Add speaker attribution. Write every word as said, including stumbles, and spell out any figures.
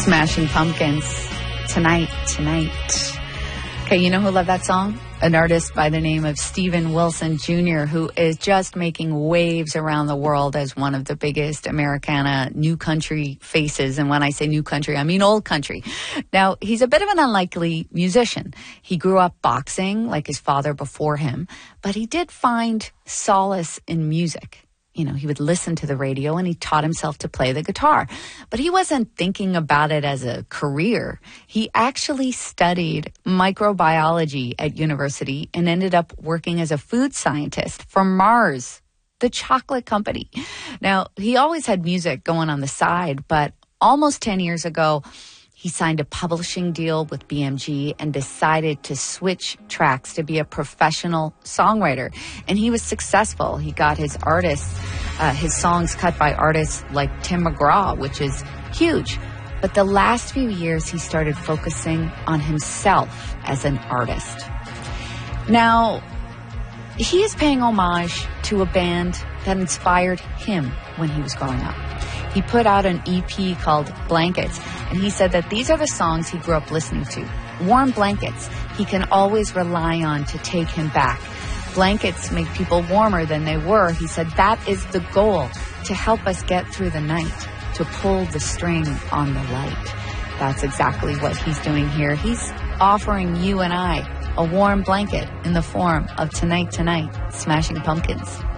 Speaker 1: Smashing Pumpkins. Tonight, tonight. Okay, you know who loved that song? An artist by the name of Steven Wilson Junior, who is just making waves around the world as one of the biggest Americana new country faces. And when I say new country, I mean old country. Now, he's a bit of an unlikely musician. He grew up boxing like his father before him, but he did find solace in music. You know, he would listen to the radio and he taught himself to play the guitar. But he wasn't thinking about it as a career. He actually studied microbiology at university and ended up working as a food scientist for Mars, the chocolate company. Now, he always had music going on the side, but almost ten years ago, he signed a publishing deal with B M G and decided to switch tracks to be a professional songwriter. And he was successful. He got his artists, uh, his songs cut by artists like Tim McGraw, which is huge. But the last few years, he started focusing on himself as an artist. Now, he is paying homage to a band that inspired him when he was growing up. He put out an E P called Blankets, and he said that these are the songs he grew up listening to. Warm blankets he can always rely on to take him back. Blankets make people warmer than they were. He said that is the goal, to help us get through the night, to pull the string on the light. That's exactly what he's doing here. He's offering you and I a warm blanket in the form of Tonight, Tonight, Smashing Pumpkins.